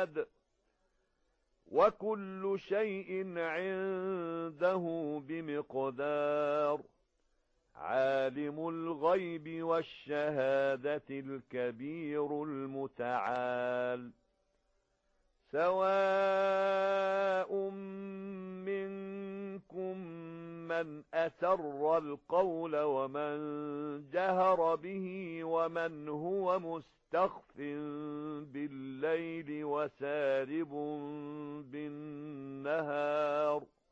مِهَادٍ وَكُلُّ شَيْءٍ عِندَهُ بِمِقْدَارٍ عَالِمُ الْغَيْبِ وَالشَّهَادَةِ الْكَبِيرُ الْمُتَعَالِ سَوَاءٌ مِنكُم مَّنْ أَسَرَّ الْقَوْلَ وَمَنْ جَهَرَ بِهِ وَمَنْ هُوَ مُسْتَخْفٍ بِاللَّيْلِ وَسَارِبٌ بِالنَّهَارِ